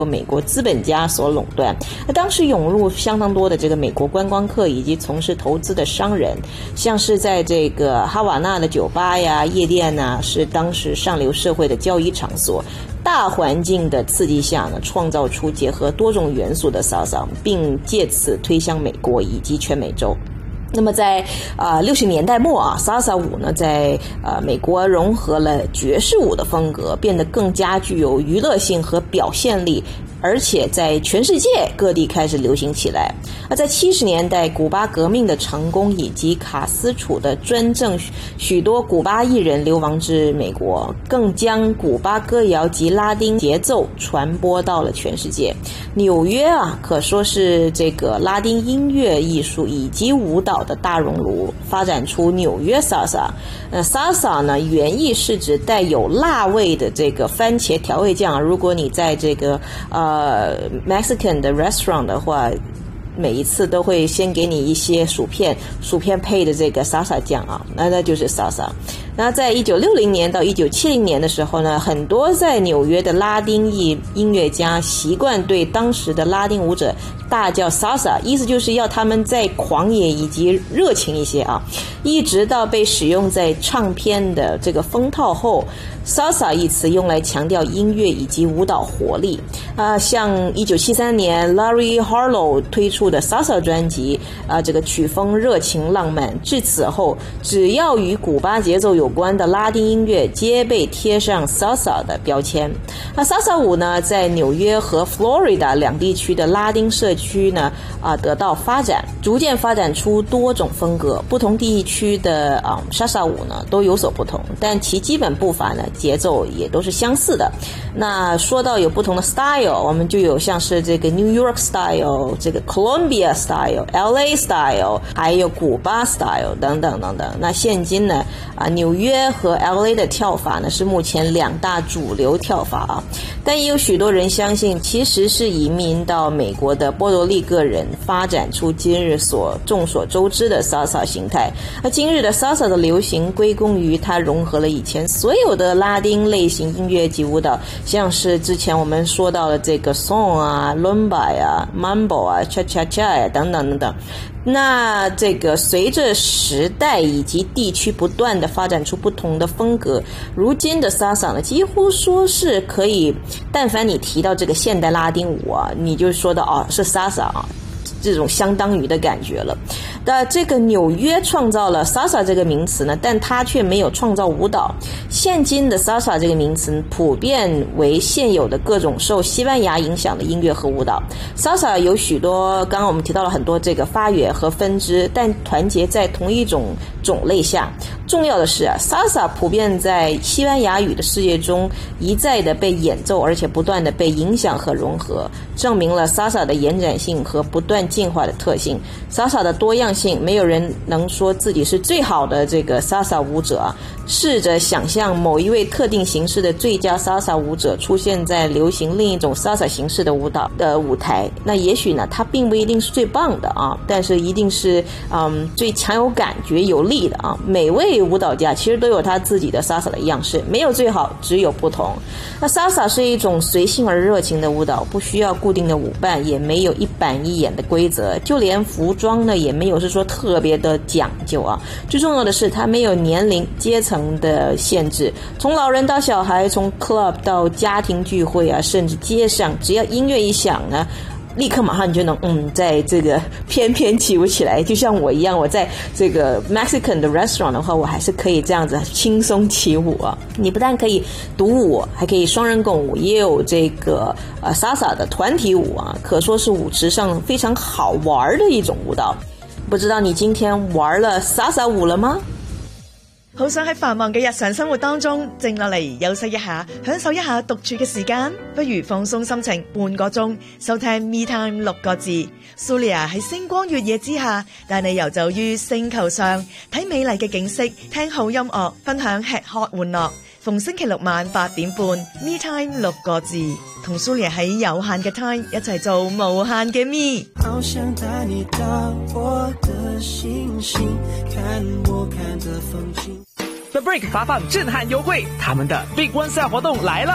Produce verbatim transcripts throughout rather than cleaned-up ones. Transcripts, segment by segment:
美国资本家所垄断。那当时涌入相当多的这个美国观光客以及从事投资的商人，像是在这个哈瓦那的酒吧呀、夜店啊，是当时上流社会的交易场所。大环境的刺激下呢，创造出结合多种元素的salsa，并借此推向美国以及全美洲。那么在呃六十年代末啊，salsa舞呢在呃美国融合了爵士舞的风格，变得更加具有娱乐性和表现力，而且在全世界各地开始流行起来。而在七十年代，古巴革命的成功以及卡斯楚的专政，许多古巴艺人流亡至美国，更将古巴歌谣及拉丁节奏传播到了全世界。纽约啊，可说是这个拉丁音乐艺术以及舞蹈的大熔炉，发展出纽约 salsa。呃 salsa 呢，原意是指带有辣味的这个番茄调味酱。如果你在这个呃 Mexican 的 restaurant 的话，每一次都会先给你一些薯片，薯片配的这个 salsa 酱啊，那那就是 salsa。那在一九六零年到一九七零年的时候呢，很多在纽约的拉丁裔音乐家习惯对当时的拉丁舞者大叫 salsa， 意思就是要他们再狂野以及热情一些啊。一直到被使用在唱片的这个封套后， salsa 一词用来强调音乐以及舞蹈活力啊、呃。像一九七三年 Larry Harlow 推出的 salsa 专辑啊、呃，这个曲风热情浪漫。至此后，只要与古巴节奏有关的拉丁音乐皆被贴上 salsa 的标签。那 salsa 舞呢，在纽约和 Florida 两地区的拉丁社区呢啊、呃、得到发展，逐渐发展出多种风格。不同地区的啊 salsa 舞呢都有所不同，但其基本步伐呢节奏也都是相似的。那说到有不同的 style， 我们就有像是这个 New York style， 这个 Colombia style，L A style， 还有古巴 style 等等等等。那现今呢啊，纽约和 L A 的跳法呢是目前两大主流跳法啊。但也有许多人相信，其实是移民到美国的波多黎各人发展出今日所众所周知的 salsa 形态。那今日的 salsa 的流行归功于它融合了以前所有的拉丁类型音乐及舞蹈，像是之前我们说到的这个 song 啊、rumba 啊、mambo 啊、cha cha cha 啊等等等等。那这个随着时代以及地区不断的发展出不同的风格，如今的 salsa 呢，几乎说是可以，但凡你提到这个现代拉丁舞啊，你就说到哦是 salsa 啊，这种相当于的感觉了。那这个纽约创造了 salsa 这个名词呢，但它却没有创造舞蹈。现今的 salsa 这个名词普遍为现有的各种受西班牙影响的音乐和舞蹈。salsa 有许多，刚刚我们提到了很多这个发源和分支，但团结在同一种种类下。重要的是啊 salsa 普遍在西班牙语的世界中一再的被演奏，而且不断的被影响和融合，证明了 salsa 的延展性和不断进化的特性。salsa 的多样性，没有人能说自己是最好的这个 salsa 舞者啊。试着想象某一位特定形式的最佳 salsa 舞者出现在流行另一种 salsa 形式的舞蹈的舞台，那也许呢，他并不一定是最棒的啊，但是一定是嗯最强有感觉、有力的啊。每位舞蹈家其实都有他自己的 salsa 的样式，没有最好，只有不同。那 salsa 是一种随性而热情的舞蹈，不需要固定的舞伴，也没有一板一眼的规则，就连服装呢也没有是说特别的讲究啊。最重要的是，它没有年龄、阶层的限制，从老人到小孩，从 club 到家庭聚会啊，甚至街上，只要音乐一响呢，立刻马上你就能嗯，在这个翩翩起舞起来。就像我一样，我在这个 Mexican 的 restaurant 的话，我还是可以这样子轻松起舞啊。你不但可以独舞，还可以双人共舞，也有这个呃 salsa 的团体舞啊，可说是舞池上非常好玩的一种舞蹈。不知道你今天玩了 salsa 舞了嗎？ 好想喺繁忙嘅日常生活當中靜落嚟休息一下，享受一下獨處嘅時間，不如放鬆心情半個鐘，收聽 Me Time 六個字。Sulia 喺星光月夜之下，帶你遊走於星球上，睇美麗嘅景色，聽好音樂，分享吃喝玩樂。逢星期六晚八點半 Me Time 六個字，同 Sulia 喺有限嘅 time 一齊做無限嘅 Me。 好想帶你到我的星星，看我看着風景。 The Break 發放震撼優惠，他們的 Big One Sale 活動來了！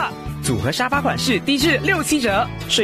组合沙发款式低至六七折。